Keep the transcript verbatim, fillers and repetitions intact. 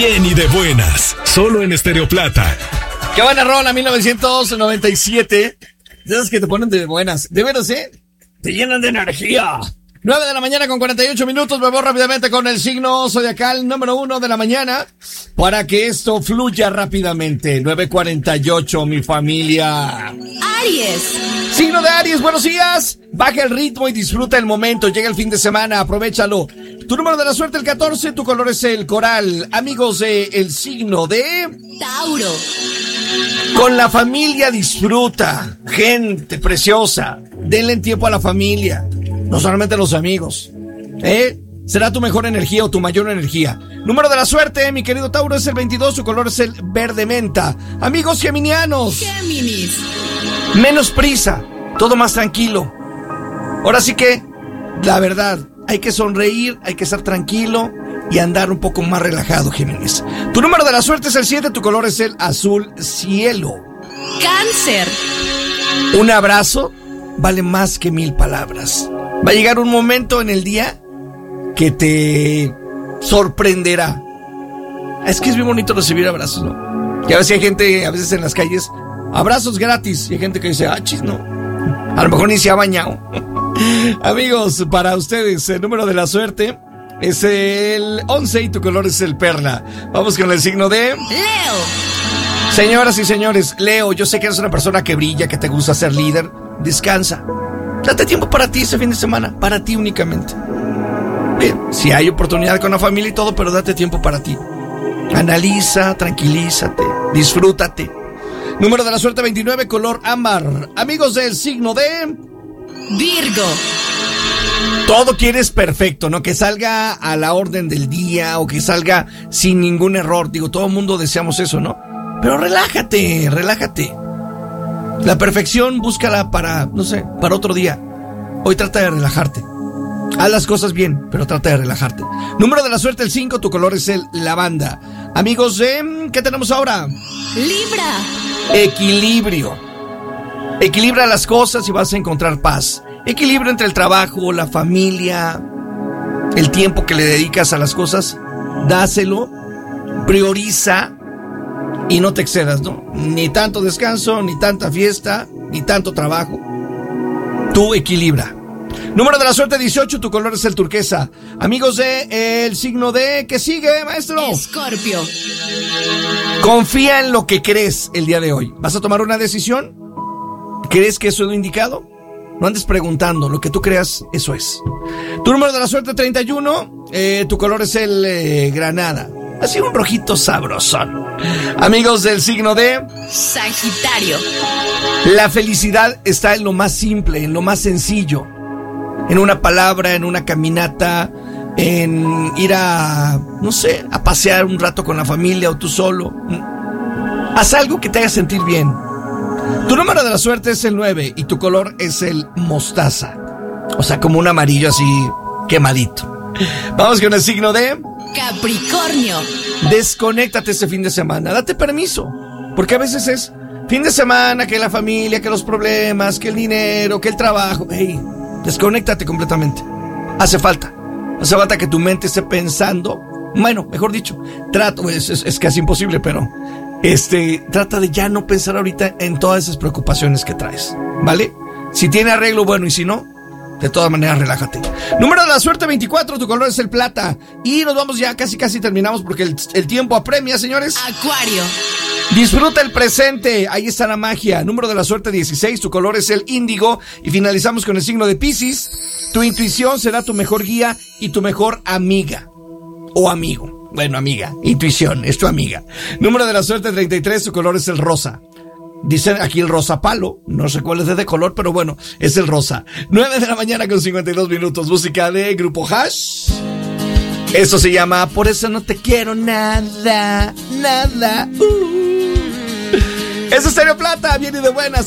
Bien y de buenas, solo en Estéreo Plata. Qué buena rola, mil novecientos noventa y siete. De esas que te ponen de buenas. De veras, ¿eh? Te llenan de energía. nueve de la mañana con cuarenta y ocho minutos. Me voy rápidamente con el signo zodiacal número uno de la mañana para que esto fluya rápidamente. nueve cuarenta y ocho, mi familia. Aries. Signo de Aries, buenos días. Baja el ritmo y disfruta el momento. Llega el fin de semana, aprovéchalo. Tu número de la suerte, el catorce. Tu color es el coral. Amigos de el signo de Tauro. Con la familia disfruta. Gente preciosa. Denle tiempo a la familia. No solamente a los amigos. ¿Eh? Será tu mejor energía o tu mayor energía. Número de la suerte, mi querido Tauro, es el veintidós. Su color es el verde menta. Amigos geminianos. Géminis. Menos prisa. Todo más tranquilo. Ahora sí que, la verdad, hay que sonreír, hay que estar tranquilo y andar un poco más relajado, Géminis. Tu número de la suerte es el siete. Tu color es el azul cielo. Cáncer. Un abrazo vale más que mil palabras. Va a llegar un momento en el día que te sorprenderá. Es que es bien bonito recibir abrazos, ¿no? Y a veces hay gente, a veces en las calles, abrazos gratis. Y hay gente que dice, ah, chis, no. A lo mejor ni se ha bañado. Amigos, para ustedes, el número de la suerte es el once y tu color es el perla. Vamos con el signo de Leo. Señoras y señores, Leo, yo sé que eres una persona que brilla, que te gusta ser líder. Descansa. Date tiempo para ti ese fin de semana, para ti únicamente. Bien, si hay oportunidad con la familia y todo, pero date tiempo para ti. Analiza, tranquilízate, disfrútate. Número de la suerte veintinueve, color ámbar. Amigos del signo de Virgo. Todo quieres perfecto, ¿no? Que salga a la orden del día o que salga sin ningún error. Digo, todo el mundo deseamos eso, ¿no? Pero relájate, relájate. La perfección, búscala para, no sé, para otro día. Hoy trata de relajarte. Haz las cosas bien, pero trata de relajarte. Número de la suerte, el cinco. Tu color es el lavanda. Amigos de... ¿qué tenemos ahora? Libra. Equilibrio. Equilibra las cosas y vas a encontrar paz. Equilibrio entre el trabajo, la familia, el tiempo que le dedicas a las cosas. Dáselo, prioriza y no te excedas, ¿no? Ni tanto descanso, ni tanta fiesta, ni tanto trabajo. Tú equilibra. Número de la suerte dieciocho, tu color es el turquesa. Amigos de eh, el signo de... ¿qué sigue, maestro? Escorpio. Confía en lo que crees el día de hoy. ¿Vas a tomar una decisión? ¿Crees que eso es lo indicado? No andes preguntando, lo que tú creas, eso es. Tu número de la suerte treinta y uno, eh, tu color es el eh, granada. Así un rojito sabrosón. Amigos del signo de Sagitario. La felicidad está en lo más simple, en lo más sencillo. En una palabra, en una caminata, en ir a, no sé, a pasear un rato con la familia o tú solo. Haz algo que te haga sentir bien. Tu número de la suerte es el nueve y tu color es el mostaza. O sea, como un amarillo así quemadito. Vamos con el signo de Capricornio. Desconéctate este fin de semana, date permiso. Porque a veces es fin de semana, que la familia, que los problemas, que el dinero, que el trabajo. Hey, desconéctate completamente. Hace falta. Hace falta que tu mente esté pensando. Bueno, mejor dicho, trato, es, es, es casi imposible, pero este, trata de ya no pensar ahorita en todas esas preocupaciones que traes, ¿vale? Si tiene arreglo, bueno, y si no, de todas maneras, relájate. Número de la suerte veinticuatro, tu color es el plata. Y nos vamos ya, casi casi terminamos porque el, el tiempo apremia, señores. Acuario. Disfruta el presente, ahí está la magia. Número de la suerte dieciséis, tu color es el índigo. Y finalizamos con el signo de Piscis. Tu intuición será tu mejor guía y tu mejor amiga. O amigo. Bueno, amiga. Intuición, es tu amiga. Número de la suerte treinta y tres, tu color es el rosa. Dicen aquí el rosa palo, no sé cuál es de color, pero bueno, es el rosa. nueve de la mañana con cincuenta y dos minutos, música de Grupo Hash. Eso se llama Por eso no te quiero nada, nada. Uh. Es Estéreo Plata, bien y de buenas.